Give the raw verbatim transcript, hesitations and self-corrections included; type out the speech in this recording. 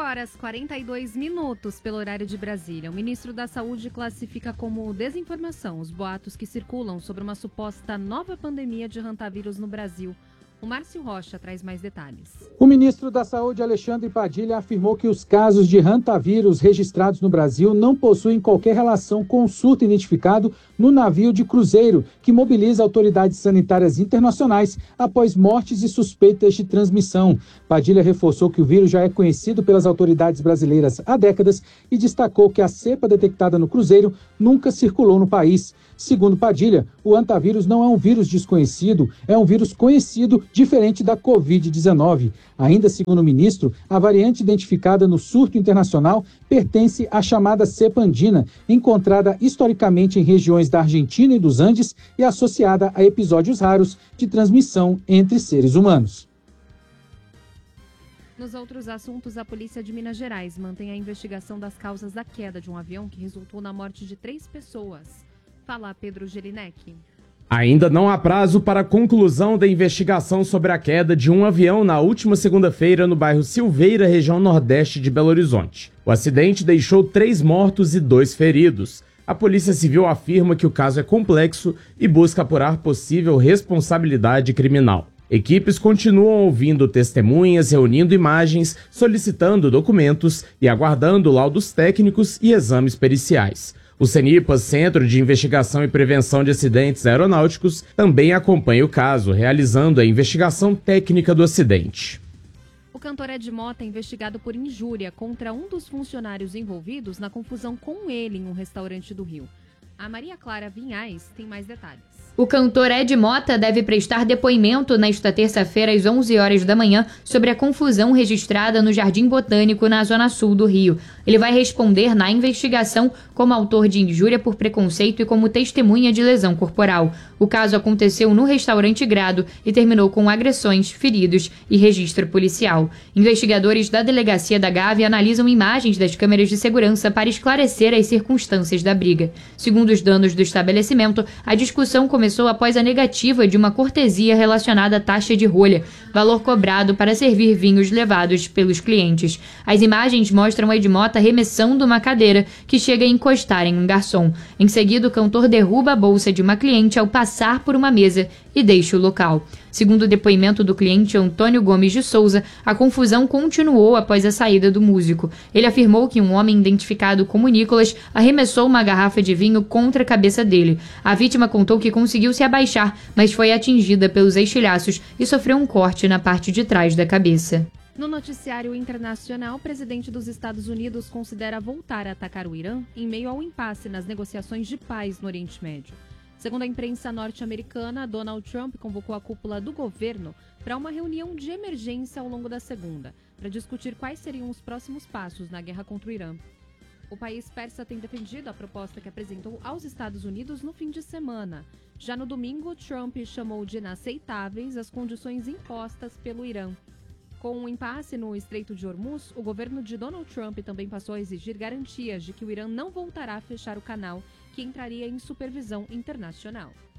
horas e quarenta e dois minutos pelo horário de Brasília. O ministro da Saúde classifica como desinformação os boatos que circulam sobre uma suposta nova pandemia de hantavírus no Brasil. O Márcio Rocha traz mais detalhes. O ministro da Saúde, Alexandre Padilha, afirmou que os casos de hantavírus registrados no Brasil não possuem qualquer relação com o surto identificado no navio de cruzeiro, que mobiliza autoridades sanitárias internacionais após mortes e suspeitas de transmissão. Padilha reforçou que o vírus já é conhecido pelas autoridades brasileiras há décadas e destacou que a cepa detectada no cruzeiro nunca circulou no país. Segundo Padilha, o hantavírus não é um vírus desconhecido, é um vírus conhecido, diferente da covid dezenove. Ainda segundo o ministro, a variante identificada no surto internacional pertence à chamada cepa andina, encontrada historicamente em regiões da Argentina e dos Andes e associada a episódios raros de transmissão entre seres humanos. Nos outros assuntos, a Polícia de Minas Gerais mantém a investigação das causas da queda de um avião que resultou na morte de três pessoas. Fala, Pedro Gelinek. Ainda não há prazo para a conclusão da investigação sobre a queda de um avião na última segunda-feira no bairro Silveira, região nordeste de Belo Horizonte. O acidente deixou três mortos e dois feridos. A Polícia Civil afirma que o caso é complexo e busca apurar possível responsabilidade criminal. Equipes continuam ouvindo testemunhas, reunindo imagens, solicitando documentos e aguardando laudos técnicos e exames periciais. O CENIPAS, Centro de Investigação e Prevenção de Acidentes Aeronáuticos, também acompanha o caso, realizando a investigação técnica do acidente. O cantor Ed Mota é investigado por injúria contra um dos funcionários envolvidos na confusão com ele em um restaurante do Rio. A Maria Clara Vinhais tem mais detalhes. O cantor Ed Mota deve prestar depoimento nesta terça-feira às onze horas da manhã sobre a confusão registrada no Jardim Botânico, na zona sul do Rio. Ele vai responder na investigação como autor de injúria por preconceito e como testemunha de lesão corporal. O caso aconteceu no restaurante Grado e terminou com agressões, feridos e registro policial. Investigadores da Delegacia da Gávea analisam imagens das câmeras de segurança para esclarecer as circunstâncias da briga. Segundo os donos do estabelecimento, a discussão começou após a negativa de uma cortesia relacionada à taxa de rolha, valor cobrado para servir vinhos levados pelos clientes. As imagens mostram Ed Mota arremessando uma cadeira que chega a encostar em um garçom. Em seguida, o cantor derruba a bolsa de uma cliente ao passar por uma mesa e deixa o local. Segundo o depoimento do cliente Antônio Gomes de Souza, a confusão continuou após a saída do músico. Ele afirmou que um homem identificado como Nicolas arremessou uma garrafa de vinho contra a cabeça dele. A vítima contou que conseguiu se abaixar, mas foi atingida pelos estilhaços e sofreu um corte na parte de trás da cabeça. No noticiário internacional, o presidente dos Estados Unidos considera voltar a atacar o Irã em meio ao impasse nas negociações de paz no Oriente Médio. Segundo a imprensa norte-americana, Donald Trump convocou a cúpula do governo para uma reunião de emergência ao longo da segunda, para discutir quais seriam os próximos passos na guerra contra o Irã. O país persa tem defendido a proposta que apresentou aos Estados Unidos no fim de semana. Já no domingo, Trump chamou de inaceitáveis as condições impostas pelo Irã. Com o um impasse no Estreito de Hormuz, o governo de Donald Trump também passou a exigir garantias de que o Irã não voltará a fechar o canal, que entraria em supervisão internacional.